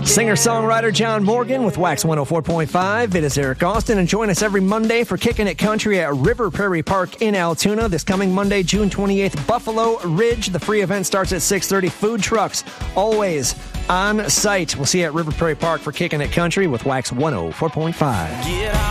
Singer-songwriter John Morgan with Wax 104.5. It is Eric Austin, and join us every Monday for Kicking It Country at River Prairie Park in Altoona. This coming Monday, June 28th, Buffalo Ridge. The free event starts at 6:30. Food trucks always on site. We'll see you at River Prairie Park for Kicking It Country with Wax 104.5.